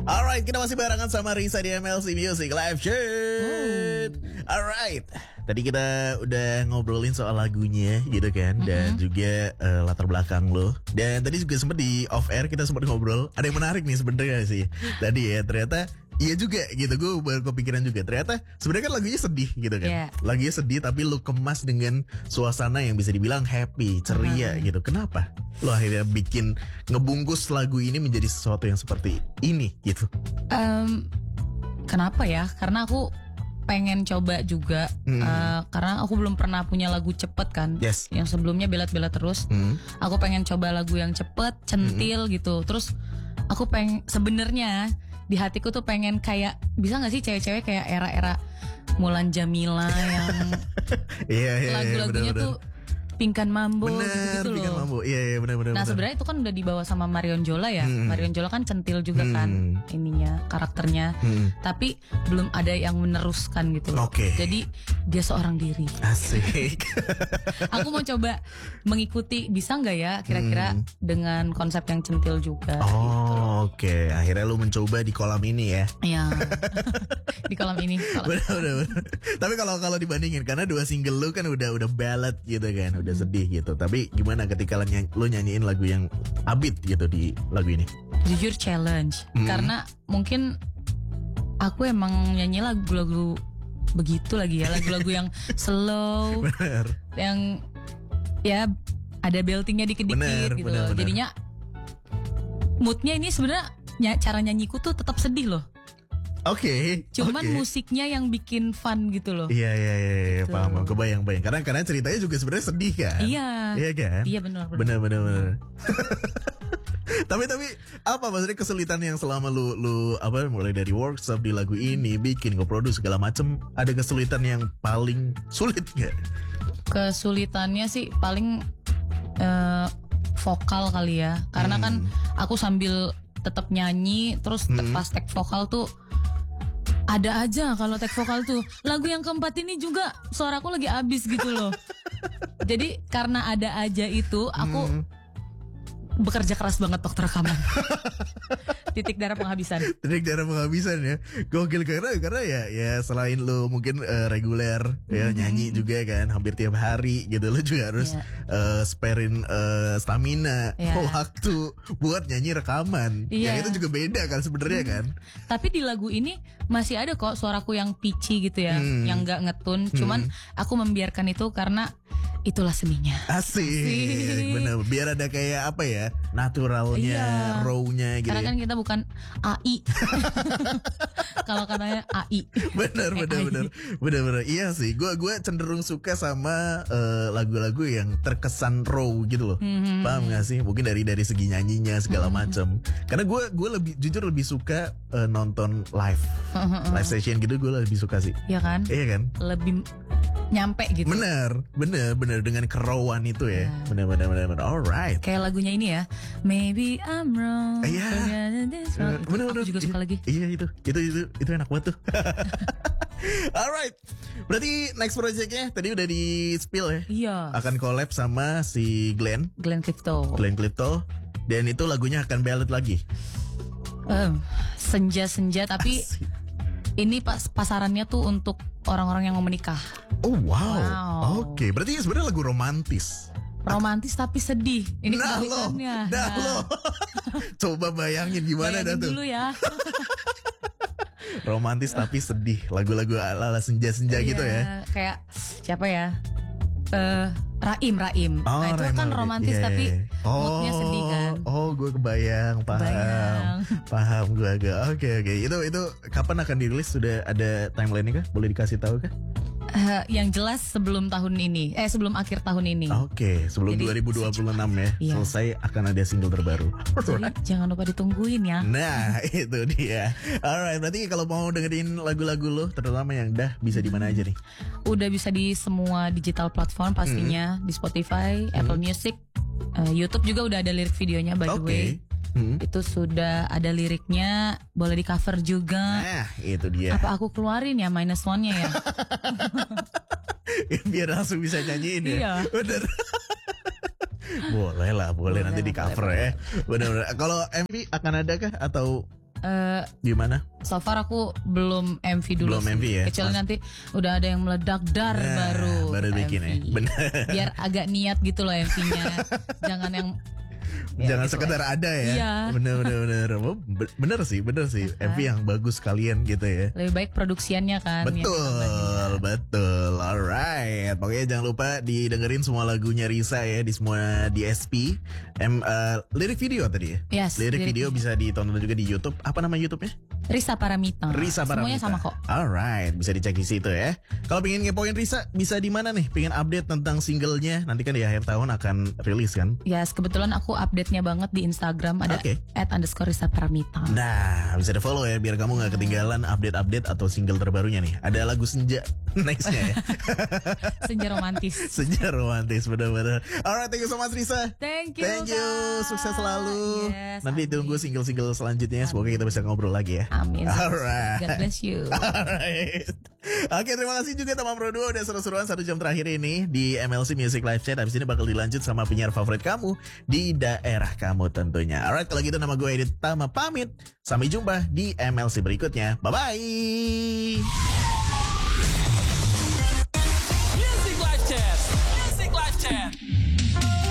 Alright, kita masih barengan sama Risa di MLC Music Live Chat. Alright, tadi kita udah ngobrolin soal lagunya gitu kan, dan juga latar belakang lo. Dan tadi juga sempat di off air kita sempat ngobrol. Ada yang menarik nih sebenarnya sih. Tadi ya ternyata iya juga gitu, gue baru kepikiran juga. Ternyata sebenarnya kan lagunya sedih gitu kan. Yeah. Lagunya sedih tapi lu kemas dengan suasana yang bisa dibilang happy, ceria gitu. Kenapa? Lo akhirnya bikin ngebungkus lagu ini menjadi sesuatu yang seperti ini gitu. Kenapa ya? Karena aku pengen coba juga karena aku belum pernah punya lagu cepet kan. Yes. Yang sebelumnya belat-belat terus. Aku pengen coba lagu yang cepet, centil gitu. Terus aku pengen sebenarnya di hatiku tuh pengen kayak, bisa gak sih cewek-cewek kayak era-era Mulan Jamila yang lagu-lagunya tuh Pingkan Mambo gitu Pingkan loh. Mambo. Iya benar. Nah sebenarnya itu kan udah dibawa sama Marion Jola ya. Marion Jola kan centil juga kan ininya, karakternya. Tapi belum ada yang meneruskan gitu loh. Oke. Jadi dia seorang diri. Asik. Aku mau coba mengikuti, bisa nggak ya kira-kira dengan konsep yang centil juga. Oh oke. Akhirnya lu mencoba di kolam ini ya. Iya. Di kolam ini. Benar. Tapi kalau dibandingin, karena dua single lu kan udah ballad gitu kan, udah sedih gitu. Tapi gimana ketika lu nyanyiin lagu yang upbeat gitu di lagu ini? Jujur challenge. Karena mungkin aku emang nyanyi lagu-lagu begitu lagi ya, lagu-lagu yang slow. Bener. Yang ya ada beltingnya dikit-dikit gitu. Bener. Jadinya moodnya ini sebenarnya cara nyanyiku tuh tetap sedih loh. Oke. Cuman musiknya yang bikin fun gitu loh. Iya, Gitu. paham. Kebayang. Karena ceritanya juga sebenarnya sedih kan. Iya. Iya kan? Iya benar. Bener. tapi apa maksudnya kesulitan yang selama lu mulai dari workshop di lagu ini, bikin, nge-produce segala macem, ada kesulitan yang paling sulit gak? Kesulitannya sih paling vokal kali ya. Karena kan aku sambil tetap nyanyi, terus pas tag vokal tuh ada aja kalau tag vokal tuh. Lagu yang keempat ini juga suaraku lagi abis gitu loh. Jadi karena ada aja itu, aku bekerja keras banget waktu rekaman. Titik darah penghabisan ya. Gokil, karena ya selain lu mungkin reguler ya, nyanyi juga kan hampir tiap hari gitu, lu juga harus sparein stamina, waktu buat nyanyi rekaman. Yang itu juga beda kan sebenarnya kan. Tapi di lagu ini masih ada kok suaraku yang pitchy gitu ya, yang gak ngetun. Cuman aku membiarkan itu karena itulah seninya. Asik. Bener, biar ada kayak apa ya, naturalnya, raw-nya gitu. Karena ya. kan kita bukan AI. Kalau katanya AI. Bener. Iya sih, gue cenderung suka sama lagu-lagu yang terkesan raw gitu loh. Paham gak sih? Mungkin dari segi nyanyinya segala macam. Karena gue jujur lebih suka nonton live session gitu, gue lebih suka sih. Iya kan? Iya kan? Lebih nyampe gitu. Bener dengan kerawan itu ya. Bener. Alright. Kayak lagunya ini ya, Maybe I'm Wrong. Iya. Bener. Aku juga suka lagi. Iya itu enak banget tuh. Alright. Berarti next projectnya tadi udah di spill ya? Iya. Akan collab sama si Glenn Clifton. Dan itu lagunya akan ballad lagi. Senja tapi ini pasarannya tuh untuk orang-orang yang mau menikah. Oh wow. Oke, berarti sebenarnya lagu romantis. Romantis tapi sedih. Ini kebalikannya. Nah. Coba bayangin gimana dah tuh. Dulu ya. Romantis tapi sedih. Lagu-lagu ala senja-senja gitu ya. Kayak siapa ya? Raim. Nah, itu kan romantis tapi moodnya sedih kan. Oh, gue kebayang, paham gue agak. Oke. Itu kapan akan dirilis? Sudah ada timeline-nya kah? Boleh dikasih tahu kah? Yang jelas sebelum akhir tahun ini. Oke, sebelum 2026 ya. Iya. Selesai akan ada single terbaru. Jadi jangan lupa ditungguin ya. Nah, itu dia. Alright, berarti kalau mau dengerin lagu-lagu lo, terutama yang bisa di mana aja nih? Udah bisa di semua digital platform pastinya, di Spotify, Apple Music, YouTube juga udah ada lirik videonya by the way. Itu sudah ada liriknya, boleh di cover juga. Nah, itu dia. Apa aku keluarin ya -1-nya ya? Biar langsung bisa nyanyiin ya. Iya. Bener. Boleh nanti di cover ya. Bener. Kalau MV akan ada kah atau Gimana? So far aku belum MV dulu Belum sih. MV ya? Kecuali nanti udah ada yang meledak baru baru kita bikin MV. ya. Bener. Biar agak niat gitu loh MV-nya. Jangan yang Jangan gitu sekedar lah. ada ya. Iya. Bener. Oh, bener sih. MV yang bagus kalian gitu ya. Lebih baik produksiannya kan. yang Betul, betul. Alright. Pokoknya jangan lupa didengerin semua lagunya Risa ya di semua DSP. Lirik video tadi ya. Yes, Lirik lirik video bisa ditonton juga di YouTube. Apa nama YouTube-nya? Risa Paramita. Risa Paramita. Semuanya sama kok. Alright, bisa dicek di situ ya. Kalau pengen ngepoin Risa, bisa di mana nih? Pengen update tentang singlenya? Nanti kan di akhir tahun akan rilis kan? Yes, kebetulan aku update-nya banget di Instagram ada Oke. @_Risa Paramita. Nah, bisa di follow ya biar kamu nggak ketinggalan update-update atau single terbarunya nih. Ada lagu Senja nextnya ya. Senja romantis. Senja romantis bener-bener. Alright, thank you so much Risa. Thank you. Thank you, Kak. sukses selalu. Yes, Nanti amin. tunggu single-single selanjutnya. Semoga kita bisa ngobrol lagi ya. Amin. Alright. God bless you. Alright. Oke, terima kasih juga teman Pro 2 udah seru-seruan 1 jam terakhir ini di MLC Music Live Chat. Habis ini bakal dilanjut sama penyiar favorit kamu di daerah kamu tentunya. Alright, kalau gitu nama gue Edit Tama pamit. Sampai jumpa di MLC berikutnya. Bye-bye.